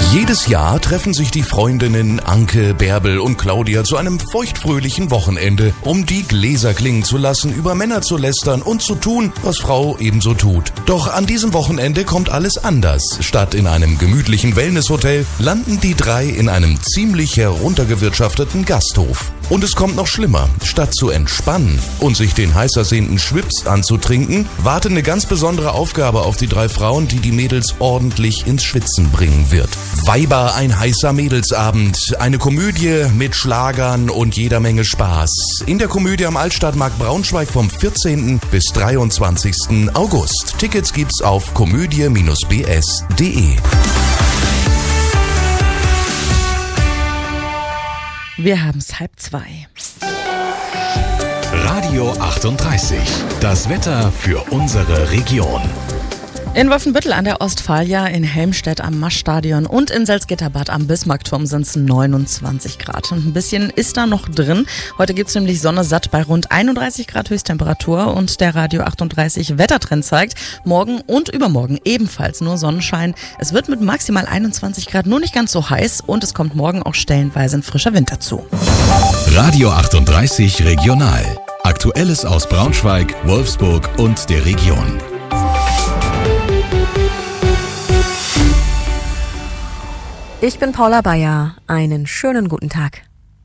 Jedes Jahr treffen sich die Freundinnen Anke, Bärbel und Claudia zu einem feuchtfröhlichen Wochenende, um die Gläser klingen zu lassen, über Männer zu lästern und zu tun, was Frau ebenso tut. Doch an diesem Wochenende kommt alles anders. Statt in einem gemütlichen Wellnesshotel landen die drei in einem ziemlich heruntergewirtschafteten Gasthof. Und es kommt noch schlimmer. Statt zu entspannen und sich den heiß ersehnten Schwips anzutrinken, wartet eine ganz besondere Aufgabe auf die drei Frauen, die die Mädels ordentlich ins Schwitzen bringen wird. Weiber, ein heißer Mädelsabend, eine Komödie mit Schlagern und jeder Menge Spaß. In der Komödie am Altstadtmarkt Braunschweig vom 14. bis 23. August. Tickets gibt's auf komödie-bs.de. Wir haben es 1:30. Radio 38. Das Wetter für unsere Region. In Wolfenbüttel an der Ostfalia, in Helmstedt am Maschstadion und in Salzgitterbad am Bismarckturm sind es 29 Grad. Und ein bisschen ist da noch drin. Heute gibt es nämlich Sonne satt bei rund 31 Grad Höchsttemperatur. Und der Radio 38 Wettertrend zeigt, morgen und übermorgen ebenfalls nur Sonnenschein. Es wird mit maximal 21 Grad nur nicht ganz so heiß und es kommt morgen auch stellenweise ein frischer Wind dazu. Radio 38 Regional. Aktuelles aus Braunschweig, Wolfsburg und der Region. Ich bin Paula Bayer. Einen schönen guten Tag.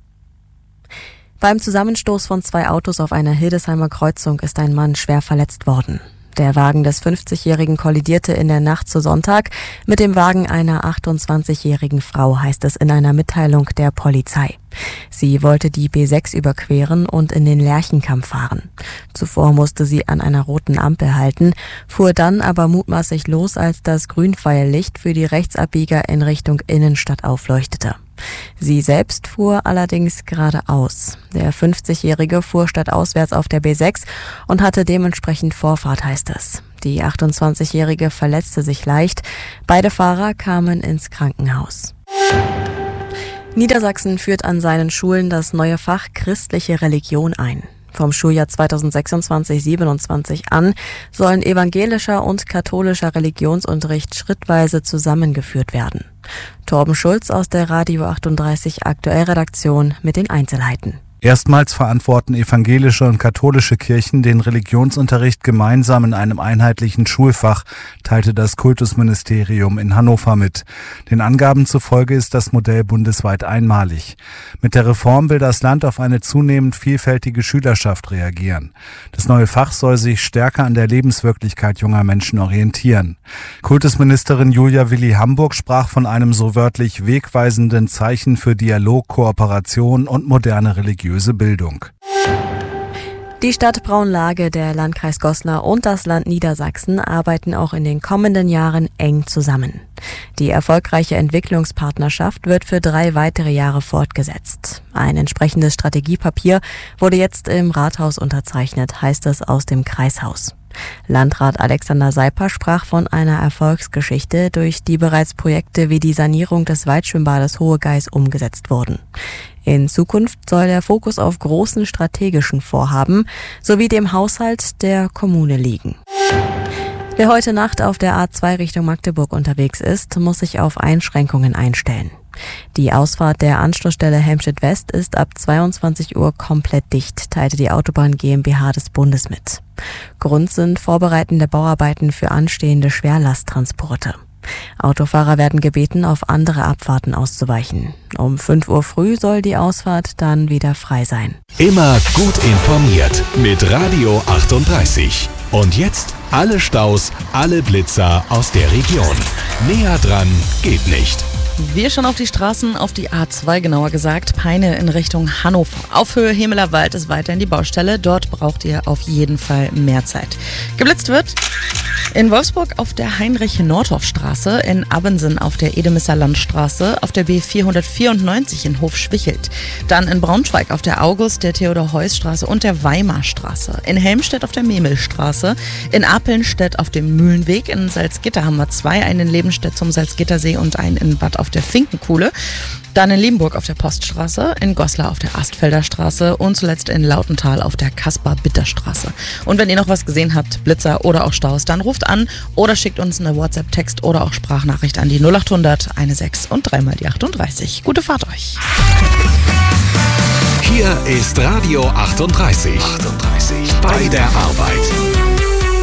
Beim Zusammenstoß von zwei Autos auf einer Hildesheimer Kreuzung ist ein Mann schwer verletzt worden. Der Wagen des 50-Jährigen kollidierte in der Nacht zu Sonntag mit dem Wagen einer 28-jährigen Frau, heißt es in einer Mitteilung der Polizei. Sie wollte die B6 überqueren und in den Lerchenkamp fahren. Zuvor musste sie an einer roten Ampel halten, fuhr dann aber mutmaßlich los, als das Grünpfeillicht für die Rechtsabbieger in Richtung Innenstadt aufleuchtete. Sie selbst fuhr allerdings geradeaus. Der 50-Jährige fuhr stadtauswärts auf der B6 und hatte dementsprechend Vorfahrt, heißt es. Die 28-Jährige verletzte sich leicht. Beide Fahrer kamen ins Krankenhaus. Niedersachsen führt an seinen Schulen das neue Fach Christliche Religion ein. Vom Schuljahr 2026/27 an sollen evangelischer und katholischer Religionsunterricht schrittweise zusammengeführt werden. Torben Schulz aus der Radio 38 Aktuellredaktion mit den Einzelheiten. Erstmals verantworten evangelische und katholische Kirchen den Religionsunterricht gemeinsam in einem einheitlichen Schulfach, teilte das Kultusministerium in Hannover mit. Den Angaben zufolge ist das Modell bundesweit einmalig. Mit der Reform will das Land auf eine zunehmend vielfältige Schülerschaft reagieren. Das neue Fach soll sich stärker an der Lebenswirklichkeit junger Menschen orientieren. Kultusministerin Julia Willi-Hamburg sprach von einem so wörtlich wegweisenden Zeichen für Dialog, Kooperation und moderne religiöse Bildung. Die Stadt Braunlage, der Landkreis Goslar und das Land Niedersachsen arbeiten auch in den kommenden Jahren eng zusammen. Die erfolgreiche Entwicklungspartnerschaft wird für 3 weitere Jahre fortgesetzt. Ein entsprechendes Strategiepapier wurde jetzt im Rathaus unterzeichnet, heißt es aus dem Kreishaus. Landrat Alexander Seiper sprach von einer Erfolgsgeschichte, durch die bereits Projekte wie die Sanierung des Waldschwimmbades Hohegeis umgesetzt wurden. In Zukunft soll der Fokus auf großen strategischen Vorhaben sowie dem Haushalt der Kommune liegen. Wer heute Nacht auf der A2 Richtung Magdeburg unterwegs ist, muss sich auf Einschränkungen einstellen. Die Ausfahrt der Anschlussstelle Helmstedt West ist ab 22 Uhr komplett dicht, teilte die Autobahn GmbH des Bundes mit. Grund sind vorbereitende Bauarbeiten für anstehende Schwerlasttransporte. Autofahrer werden gebeten, auf andere Abfahrten auszuweichen. Um 5 Uhr früh soll die Ausfahrt dann wieder frei sein. Immer gut informiert mit Radio 38. Und jetzt alle Staus, alle Blitzer aus der Region. Näher dran geht nicht. Wir schauen auf die Straßen, auf die A2 genauer gesagt, Peine in Richtung Hannover. Auf Höhe Hemelerwald ist weiterhin die Baustelle, dort braucht ihr auf jeden Fall mehr Zeit. Geblitzt wird in Wolfsburg auf der Heinrich-Nordhoff-Straße, in Abensen auf der Edemisser Landstraße, auf der B494 in Hofschwichelt. Dann in Braunschweig auf der August-, der Theodor-Heuss-Straße und der Weimarstraße. In Helmstedt auf der Memelstraße, in Apelnstedt auf dem Mühlenweg, in Salzgitter haben wir 2, einen in Lebenstedt zum Salzgittersee und einen in Bad auf der Finkenkuhle. Dann in Liebenburg auf der Poststraße, in Goslar auf der Astfelder Straße und zuletzt in Lautental auf der Kaspar-Bitter-Straße. Und wenn ihr noch was gesehen habt, Blitzer oder auch Staus, dann ruft an oder schickt uns eine WhatsApp-Text oder auch Sprachnachricht an die 0800 16 und 3 mal die 38. Gute Fahrt euch. Hier ist Radio 38. Bei der Arbeit.